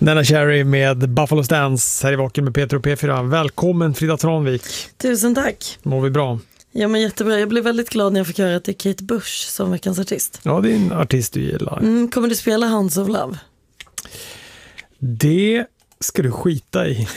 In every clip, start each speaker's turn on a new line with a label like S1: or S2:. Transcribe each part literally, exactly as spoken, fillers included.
S1: Nana Cherry med Buffalo Stance här i Vaken med Peter och P fyra. Välkommen Frida Tranvik.
S2: Tusen tack.
S1: Mår vi bra?
S2: Ja, men jättebra. Jag blev väldigt glad när jag fick höra att det är Kate Bush som veckans artist.
S1: Ja, det är en artist du gillar.
S2: Mm, kommer du spela Hounds of Love?
S1: Det ska du skita i.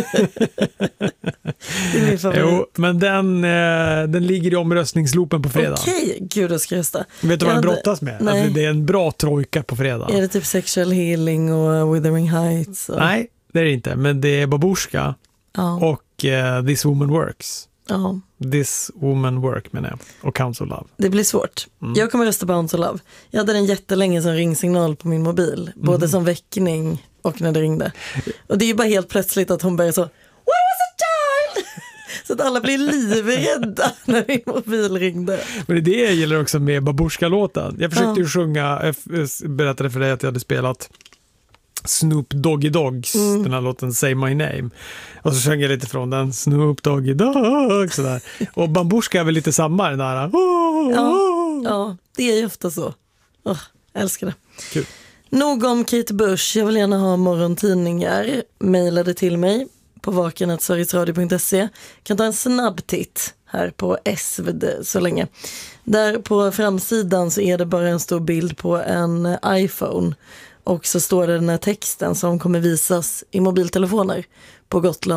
S2: Det är min favorit.
S1: Jo, men den, eh, den ligger i omröstningsloopen på fredag.
S2: Okej, gud jag ska rösta.
S1: Vet du vad
S2: jag
S1: den
S2: hade...
S1: brottas med?
S2: Nej.
S1: Alltså, det är en bra trojka på fredag.
S2: Är det typ Sexual Healing och Wuthering Heights? Och...
S1: Nej, det är det inte. Men det är Babushka
S2: ja.
S1: och eh, This Woman Works.
S2: Ja.
S1: This Woman Work menar jag. Och Counts of Love.
S2: Det blir svårt. Mm. Jag kommer rösta på Hounds of Love. Jag hade den jättelänge som ringsignal på min mobil. Både mm. som väckning och när det ringde. Och det är ju bara helt plötsligt att hon börjar så: Where was a child? Så att alla blir livrädda när min mobil ringde.
S1: Men det är det jag gillar också med Babushka-låten. Jag försökte
S2: ja.
S1: ju sjunga, jag berättade för dig att jag hade spelat Snoop Doggy Dogs, mm. den här låten Say My Name. Och så sjöng jag lite från den, Snoop Doggy Dog, sådär. Och Babushka är väl lite samma, den där. Oh,
S2: ja,
S1: oh.
S2: ja, det är ju ofta så. Oh, jag älskar det.
S1: Kul.
S2: Nog om Kate Bush. Jag vill gärna ha morgontidningar. Mailade till mig på vaken snabel-a sverigesradio punkt se. Kan ta en snabb titt här på S V D så länge. Där på framsidan så är det bara en stor bild på en iPhone. Och så står det den här texten som kommer visas i mobiltelefoner på Gotland.